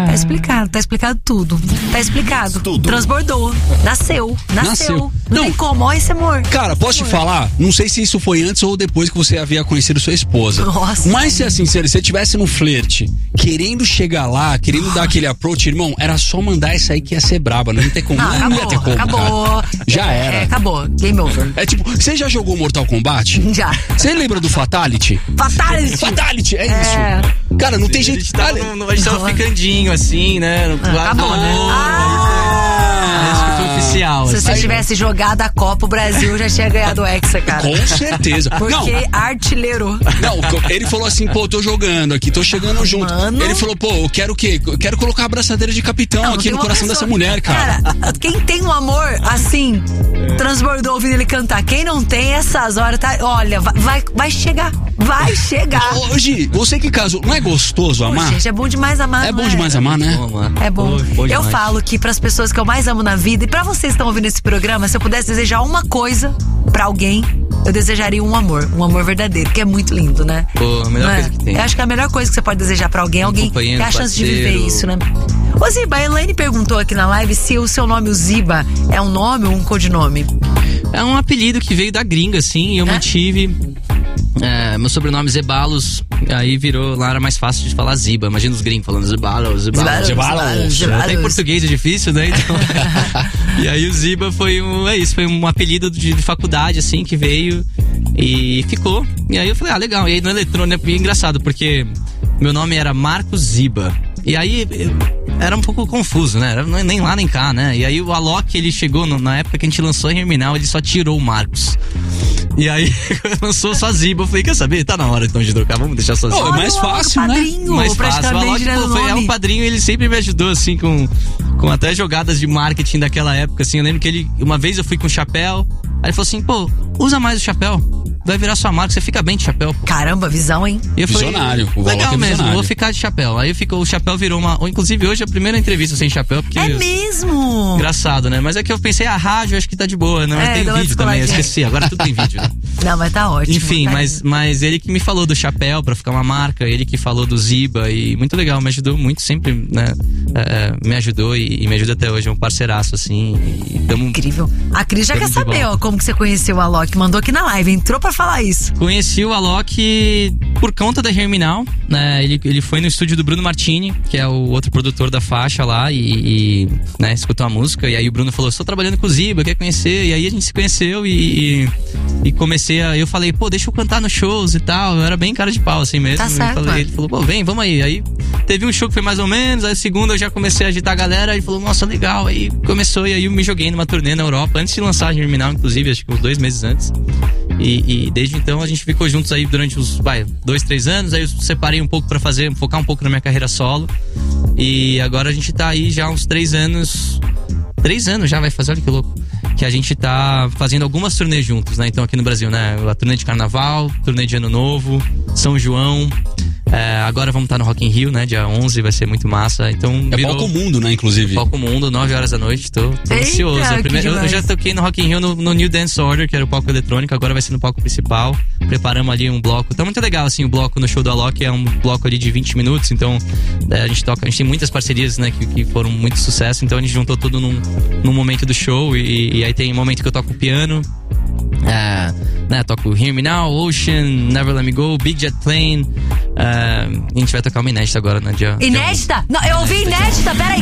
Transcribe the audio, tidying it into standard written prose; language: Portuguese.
Tá explicado tudo. Tá explicado. Tudo. Transbordou. Nasceu. Não tem como, olha esse amor. Cara, posso te falar? Não sei se isso foi antes ou depois que você havia conhecido sua esposa. Nossa. Mas se assim, se você estivesse no flerte, querendo chegar lá, querendo dar aquele approach, irmão, era só mandar essa aí que ia ser braba. Não ia ter como. Não ia ter como. Acabou. Cara. Já era. Acabou. Game over. É tipo, você já jogou Mortal Kombat? Já. Você lembra do Fatality? Fatality, é isso. Cara, não tem jeito. A gente tava ficandinho assim, né? Acabou, né? Acho que foi oficial. Se você tivesse jogado a Copa, o Brasil já tinha ganhado o Hexa, cara. Com certeza. Porque artilheiro. Não, ele falou assim, pô, tô jogando aqui, tô chegando junto. Mano. Ele falou, pô, eu quero o quê? Eu quero colocar a abraçadeira de capitão aqui no coração dessa mulher, cara. Cara, quem tem um amor assim, transbordou ouvindo ele cantar. Quem não tem, essas horas, tá? Olha, vai chegar. Vai chegar. Hoje, você que casou, não é gostoso amar? Gente, é bom demais amar. É bom demais amar, né? É bom. Bom Eu demais. falo que pras pessoas que eu mais amo na vida, e pra vocês que estão ouvindo esse programa, se eu pudesse desejar uma coisa pra alguém, eu desejaria um amor verdadeiro, que é muito lindo, né? Pô, a melhor coisa que tem. Eu acho que é a melhor coisa que você pode desejar pra alguém, alguém ter a chance de viver isso, né? Ô Ziba, a Elaine perguntou aqui na live se o seu nome, o Ziba, é um nome ou um codinome? É um apelido que veio da gringa, assim, e eu mantive. Meu sobrenome Zeballos, aí virou, lá era mais fácil de falar Ziba. Imagina os gringos falando Zeballos. Até em português é difícil, né? Então, e aí o Ziba foi um apelido de faculdade, assim, que veio e ficou. E aí eu falei, legal. E aí no eletrônico, é engraçado, porque meu nome era Marcos Ziba. E aí era um pouco confuso, né? Era nem lá nem cá, né? E aí o Alok, ele chegou na época que a gente lançou a Herminal, ele só tirou o Marcos. E aí lançou só Ziba. Eu falei, quer saber? Tá na hora então de trocar, vamos deixar só Ziba. É mais fácil, né? Mais fácil. O Alok foi um padrinho, ele sempre me ajudou, assim, com até jogadas de marketing daquela época, assim. Eu lembro que uma vez eu fui com chapéu, aí ele falou assim, pô, usa mais o chapéu. Vai virar sua marca, você fica bem de chapéu. Pô. Caramba, visão, hein? E eu visionário. Falei, legal mesmo, vou ficar de chapéu. Aí o chapéu virou inclusive hoje a primeira entrevista sem chapéu. Porque, é mesmo? Engraçado, né? Mas é que eu pensei, a rádio acho que tá de boa, né? Mas tem vídeo também, eu esqueci. Agora tudo tem vídeo, né? Não, mas tá ótimo. Enfim, tá mas ele que me falou do chapéu pra ficar uma marca, ele que falou do Ziba, e muito legal, me ajudou muito, sempre, né? Me ajudou e me ajuda até hoje, é um parceiraço, assim. Incrível. A Cris já quer saber, ó, como que você conheceu o Alok. Mandou aqui na live, entrou pra falar isso. Conheci o Alok por conta da Herminal, né? Ele foi no estúdio do Bruno Martini, que é o outro produtor da faixa lá, e né, escutou a música, e aí o Bruno falou, estou trabalhando com o Ziba, quer conhecer? E aí a gente se conheceu e comecei eu falei, pô, deixa eu cantar nos shows e tal. Eu era bem cara de pau, assim mesmo. Tá certo, ele falou, pô, vamos aí. Aí teve um show que foi mais ou menos, aí o segundo eu já comecei a agitar a galera, ele falou, nossa, legal. Aí começou, e aí eu me joguei numa turnê na Europa, antes de lançar a Herminal, inclusive, acho que uns 2 meses antes. E desde então a gente ficou juntos aí durante uns 2, 3 anos. Aí eu separei um pouco pra focar um pouco na minha carreira solo. E agora a gente tá aí já há uns 3 anos. 3 anos já vai fazer, olha que louco. Que a gente tá fazendo algumas turnês juntos, né? Então aqui no Brasil, né? A turnê de Carnaval, turnê de Ano Novo, São João. Agora vamos estar no Rock in Rio, né? Dia 11, vai ser muito massa. Então, Palco Mundo, né? Inclusive. Palco Mundo, 9 horas da noite. Tô ansioso. Eu já toquei no Rock in Rio no New Dance Order, que era o palco eletrônico. Agora vai ser no palco principal. Preparamos ali um bloco. Tá muito legal, assim, o bloco no show do Alok. É um bloco ali de 20 minutos. Então, a gente tem muitas parcerias, né? Que foram muito sucesso. Então, a gente juntou tudo num momento do show. E aí tem um momento que eu toco piano. Né, toco Hear Me Now, Ocean, Never Let Me Go, Big Jet Plane. A gente vai tocar uma inédita agora, né? Inédita? Não, eu ouvi inédita, peraí.